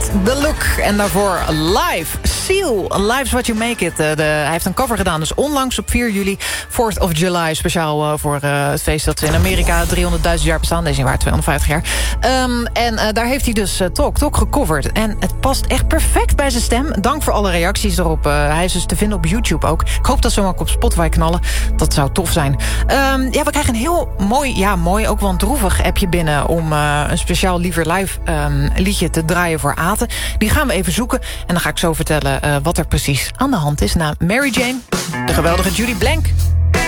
The Look. En daarvoor Live. Seal. Life's What You Make It. Hij heeft een cover gedaan, dus onlangs op 4 juli, 4th of July. Speciaal voor het feest dat in Amerika 300.000 jaar bestaan. Deze waar 250 jaar. Daar heeft hij dus Talk gecoverd. En het past echt perfect bij zijn stem. Dank voor alle reacties erop. Hij is dus te vinden op YouTube ook. Ik hoop dat ze hem ook op Spotify knallen. Dat zou tof zijn. We krijgen een heel mooi, ook wel een droevig appje binnen om een speciaal Liever Live liedje te draaien voor Aten. Die gaan we even zoeken. En dan ga ik zo vertellen wat er precies aan de hand is na Mary Jane, de geweldige Judy Blank.